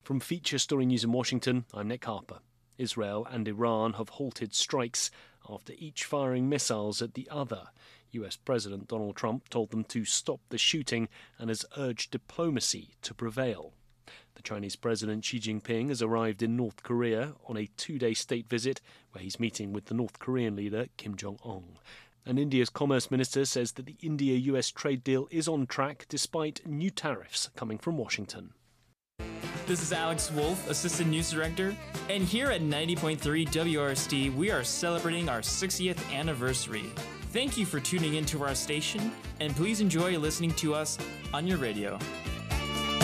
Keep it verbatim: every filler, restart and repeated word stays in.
From Feature Story News in Washington, I'm Nick Harper. Israel and Iran have halted strikes after each firing missiles at the other. U S President Donald Trump told them to stop the shooting and has urged diplomacy to prevail. The Chinese President Xi Jinping has arrived in North Korea on a two-day state visit where he's meeting with the North Korean leader Kim Jong-un. And India's Commerce Minister says that the India-U S trade deal is on track despite new tariffs coming from Washington. This is Alex Wolf, Assistant News Director, and here at ninety point three W R S T, we are celebrating our sixtieth anniversary. Thank you for tuning into our station, and please enjoy listening to us on your radio.